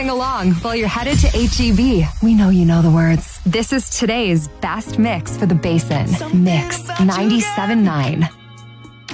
sing along while you're headed to HEB. We know you know the words. This is today's best mix for the Basin. Mix 97.9.